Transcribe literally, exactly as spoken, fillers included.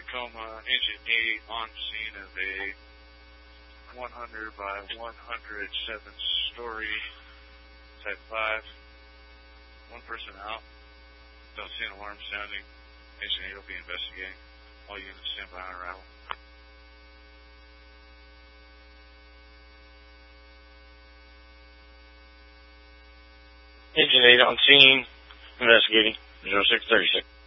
Tacoma, Engine eight on scene of a one hundred by one hundred seven story Type five. One person out. Don't see an alarm sounding. Engine eight will be investigating. All units stand by on arrival. Engine eight on scene, investigating, zero six thirty-six.